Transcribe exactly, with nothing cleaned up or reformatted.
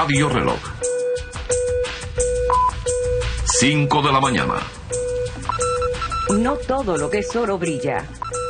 Radio Reloj. Cinco de la mañana. No todo lo que es oro brilla.